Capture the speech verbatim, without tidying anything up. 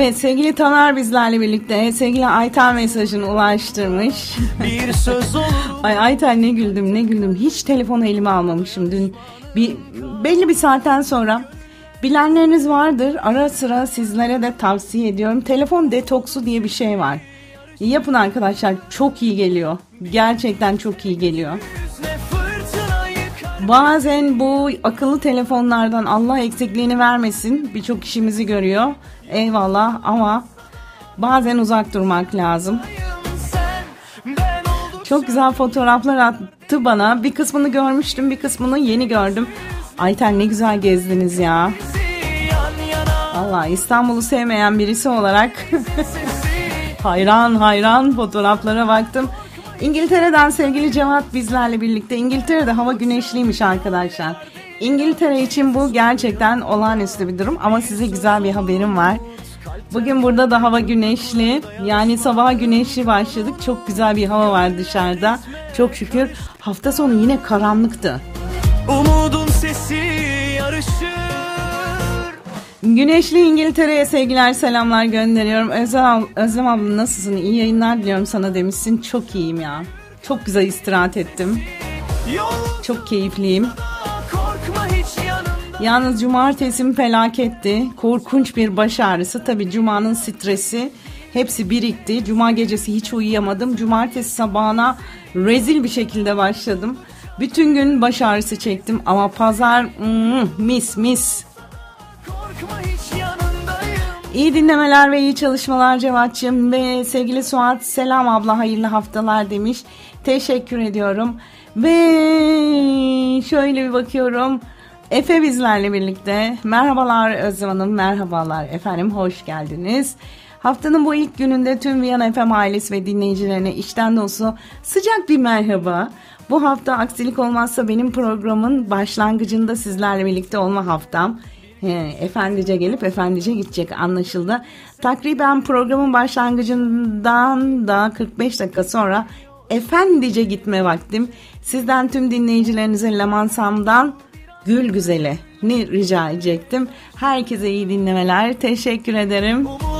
Evet, sevgili Taner bizlerle birlikte. Sevgili Ayten mesajını ulaştırmış. Bir söz olur. Ay Ayten, ne güldüm ne güldüm. Hiç telefonu elime almamışım dün. Bir, belli bir saatten sonra. Bilenleriniz vardır. Ara sıra sizlere de tavsiye ediyorum. Telefon detoksu diye bir şey var. Yapın arkadaşlar. Çok iyi geliyor. Gerçekten çok iyi geliyor. Bazen bu akıllı telefonlardan, Allah eksikliğini vermesin, birçok işimizi görüyor. Eyvallah, ama bazen uzak durmak lazım. Çok güzel fotoğraflar attı bana. Bir kısmını görmüştüm, bir kısmını yeni gördüm. Ayten, ne güzel gezdiniz ya. Allah, İstanbul'u sevmeyen birisi olarak hayran hayran fotoğraflara baktım. İngiltere'den sevgili Cevat bizlerle birlikte. İngiltere'de hava güneşliymiş arkadaşlar. İngiltere için bu gerçekten olağanüstü bir durum, ama size güzel bir haberim var. Bugün burada da hava güneşli. Yani sabaha güneşli başladık. Çok güzel bir hava var dışarıda. Çok şükür. Hafta sonu yine karanlıktı. Umudun sesi yarışır. Güneşli İngiltere'ye sevgiler, selamlar gönderiyorum. Özlem, Özlem abla nasılsın? İyi yayınlar diliyorum sana demişsin. Çok iyiyim ya. Çok güzel istirahat ettim. Çok keyifliyim. Yalnız cumartesim felaketti. Korkunç bir baş ağrısı. Tabii cumanın stresi hepsi birikti. Cuma gecesi hiç uyuyamadım. Cumartesi sabahına rezil bir şekilde başladım. Bütün gün baş ağrısı çektim. Ama pazar mm, mis mis. İyi dinlemeler ve iyi çalışmalar Cevat'cığım. Ve sevgili Suat, selam abla, hayırlı haftalar demiş. Teşekkür ediyorum. Ve şöyle bir bakıyorum. Efe bizlerle birlikte. Merhabalar Özlem Hanım, merhabalar efendim, hoş geldiniz. Haftanın bu ilk gününde tüm Viyana F M ailesi ve dinleyicilerine içten dolusu sıcak bir merhaba. Bu hafta aksilik olmazsa benim programın başlangıcında sizlerle birlikte olma haftam. He, efendice gelip efendice gidecek, anlaşıldı. Takriben programın başlangıcından da kırk beş dakika sonra efendice gitme vaktim. Sizden tüm dinleyicilerinize Lemansam'dan Gül Güzeli ni rica edecektim. Herkese iyi dinlemeler. Teşekkür ederim.